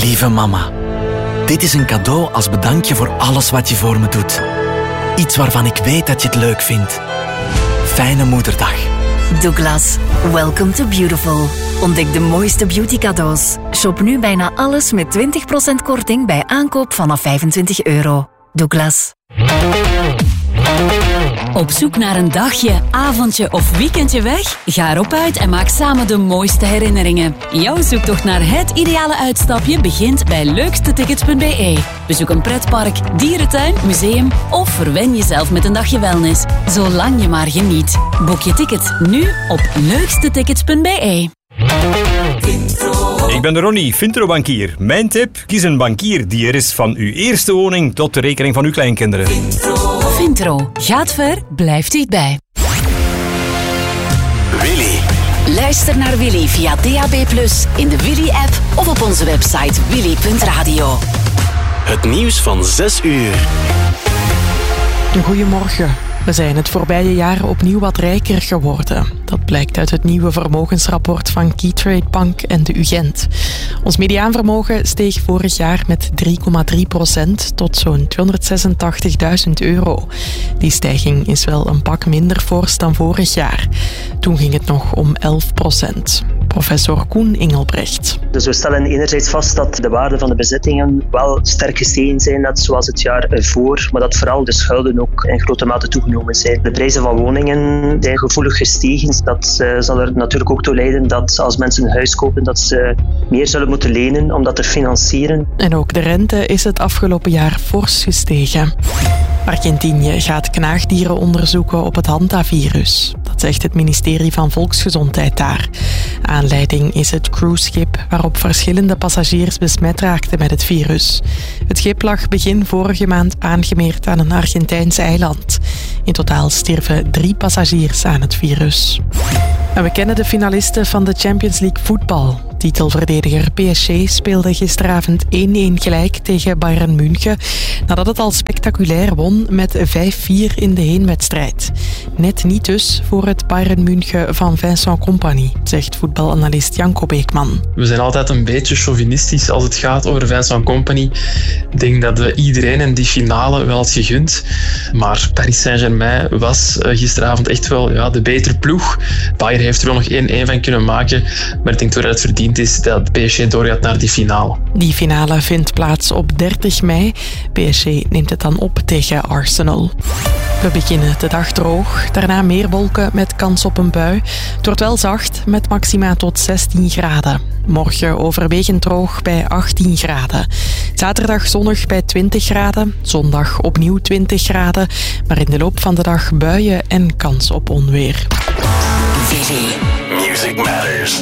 Lieve mama, dit is een cadeau als bedankje voor alles wat je voor me doet. Iets waarvan ik weet dat je het leuk vindt. Fijne moederdag. Douglas, welcome to beautiful. Ontdek de mooiste beauty cadeaus. Shop nu bijna alles met 20% korting bij aankoop vanaf €25. Douglas. Op zoek naar een dagje, avondje of weekendje weg? Ga erop uit en maak samen de mooiste herinneringen. Jouw zoektocht naar het ideale uitstapje begint bij leukstetickets.be. Bezoek een pretpark, dierentuin, museum of verwen jezelf met een dagje wellness. Zolang je maar geniet. Boek je ticket nu op leukstetickets.be. Ik ben Ronnie, Vintro-bankier. Mijn tip? Kies een bankier die er is van uw eerste woning tot de rekening van uw kleinkinderen. Vintro. Gaat ver, blijft dichtbij. Willy. Luister naar Willy via DAB+, in de Willy-app of op onze website willy.radio. Het nieuws van 6 uur. Goedemorgen. We zijn het voorbije jaar opnieuw wat rijker geworden. Dat blijkt uit het nieuwe vermogensrapport van Keytrade Bank en de UGent. Ons mediaanvermogen steeg vorig jaar met 3,3% tot zo'n €286.000. Die stijging is wel een pak minder fors dan vorig jaar. Toen ging het nog om 11%. Professor Koen Engelbrecht. Dus we stellen enerzijds vast dat de waarde van de bezittingen wel sterk gestegen zijn, net zoals het jaar ervoor, maar dat vooral de schulden ook in grote mate toegenomen zijn. De prijzen van woningen zijn gevoelig gestegen. Dat zal er natuurlijk ook toe leiden dat als mensen een huis kopen, dat ze meer zullen moeten lenen om dat te financieren. En ook de rente is het afgelopen jaar fors gestegen. Argentinië gaat knaagdieren onderzoeken op het hantavirus. Dat zegt het ministerie van Volksgezondheid daar. Aanleiding is het cruiseschip waarop verschillende passagiers besmet raakten met het virus. Het schip lag begin vorige maand aangemeerd aan een Argentijns eiland. In totaal stierven 3 passagiers aan het virus. En we kennen de finalisten van de Champions League voetbal. Titelverdediger PSG speelde gisteravond 1-1 gelijk tegen Bayern München, nadat het al spectaculair won met 5-4 in de heenwedstrijd. Net niet dus voor het Bayern München van Vincent Kompany, zegt voetbalanalist Janko Beekman. We zijn altijd een beetje chauvinistisch als het gaat over Vincent Kompany. Ik denk dat we iedereen in die finale wel had gegund. Maar Paris Saint-Germain was gisteravond echt wel de betere ploeg. Bayern heeft er wel nog 1-1 van kunnen maken, maar ik denk toch dat het verdiend is dat PSG doorgaat naar die finale. Die finale vindt plaats op 30 mei. PSG neemt het dan op tegen Arsenal. We beginnen de dag droog, daarna meer wolken met kans op een bui. Het wordt wel zacht met maxima tot 16 graden. Morgen overwegend droog bij 18 graden. Zaterdag zonnig bij 20 graden. Zondag opnieuw 20 graden. Maar in de loop van de dag buien en kans op onweer. Music Matters.